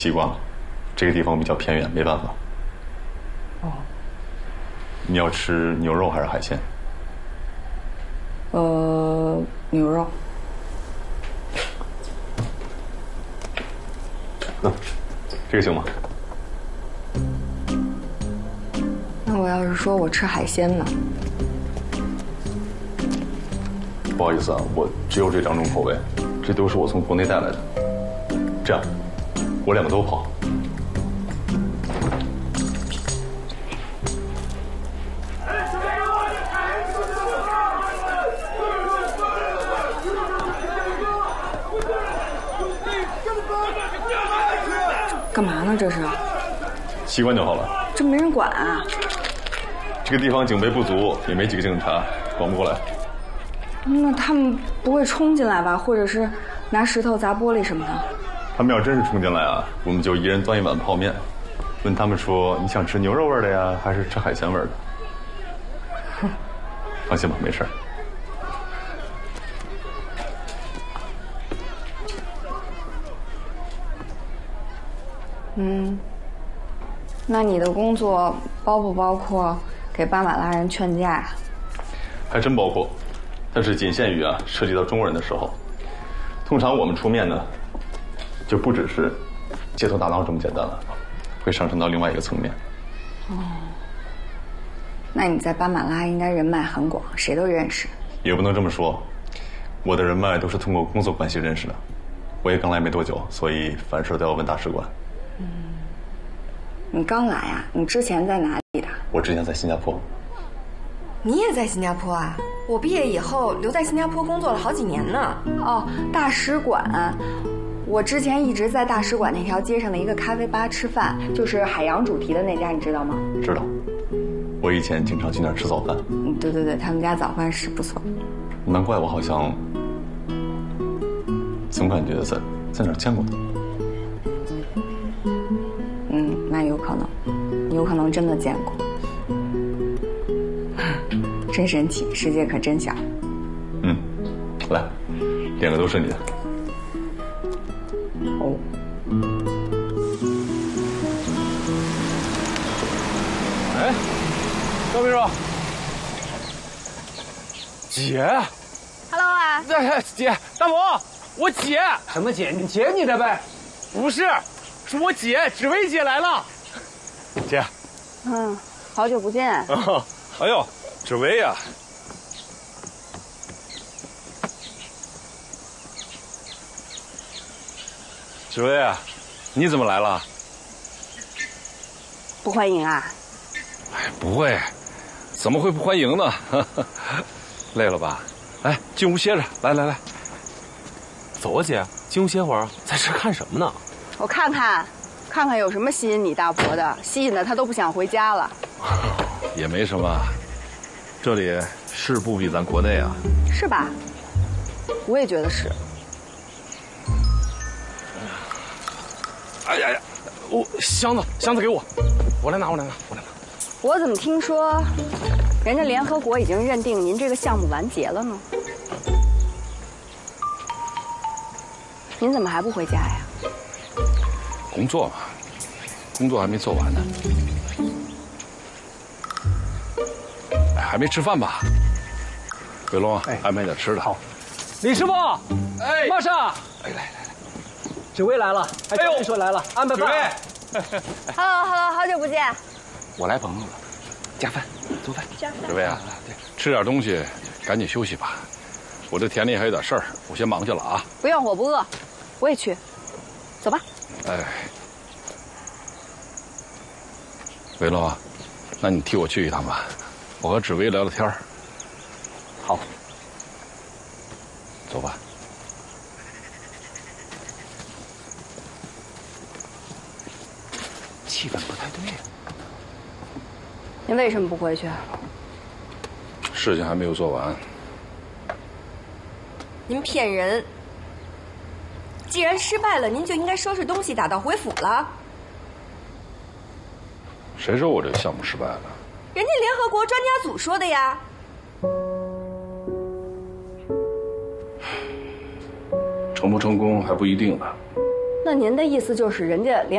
习惯了，这个地方比较偏远，没办法。 哦。 你要吃牛肉还是海鲜？ 牛肉。 这个行吗？ 那我要是说我吃海鲜呢？ 不好意思啊，我只有这2种口味，这都是我从国内带来的。这样，我2个都跑。 干嘛呢？这是？ 习惯就好了。 这没人管啊？ 这个地方警备不足，也没几个警察，管不过来。 那他们不会冲进来吧？或者是拿石头砸玻璃什么的？ 他们要真是冲进来啊，我们就一人端一碗泡面，问他们说你想吃牛肉味的呀，还是吃海鲜味的？放心吧，没事。 那你的工作包不包括给巴马拉人劝架呀？ 还真包括，但是仅限于涉及到中国人的时候。通常我们出面呢，就不只是街头打闹这么简单了，会上升到另外一个层面。 哦，那你在巴马拉应该人脉很广，谁都认识。 也不能这么说，我的人脉都是通过工作关系认识的。我也刚来没多久，所以凡事都要问大使馆。 你刚来啊？你之前在哪里的？ 我之前在新加坡。 你也在新加坡啊？我毕业以后留在新加坡工作了好几年呢。 哦，大使馆。我之前一直在大使馆那条街上的一个咖啡吧吃饭，就是海洋主题的那家，你知道吗？ 知道。我以前经常去那儿吃早饭。 对对对，他们家早饭是不错。 难怪我好像总感觉在哪儿见过他。 那有可能，有可能真的见过。真神奇，世界可真小。 来，点个都是你的。 哦。 哎，高秘书，姐 Hello 啊， 姐，大伯，我姐。什么姐？你姐你的呗？不是，是我姐，芷薇姐来了。姐。 好久不见。 哎呦，芷薇呀。芷薇啊，你怎么来了？ 不欢迎啊？ 哎，不会，怎么会不欢迎呢？累了吧？哎，进屋歇着。来，走啊，姐，进屋歇会儿。在这看什么呢？ 我看看有什么吸引你大伯的，吸引的他都不想回家了。 也没什么，这里是不比咱国内啊。 是吧？我也觉得是。 哎呀，箱子给我，我来拿。 我怎么听说，人家联合国已经认定您这个项目完结了呢？您怎么还不回家呀？ 工作嘛，工作还没做完呢。哎，还没吃饭吧？伟龙，安排点吃的。 好，李师傅， 哎， 马上， 来， 芷薇来了，哎呦，说来了，安排饭。 Hello， 好久不见。 我来朋友了，加饭，做饭。芷薇啊，对，吃点东西，赶紧休息吧。我这田里还有点事儿，我先忙去了啊。 不用，我不饿，我也去。走吧。 哎，伟龙啊，那你替我去一趟吧，我和芷薇聊聊天儿。 好， 走吧。 气氛不太对。 您为什么不回去？ 事情还没有做完。 您骗人！既然失败了，您就应该收拾东西，打道回府了。 谁说我这个项目失败了？ 人家联合国专家组说的呀。 成不成功还不一定呢。 那您的意思就是人家联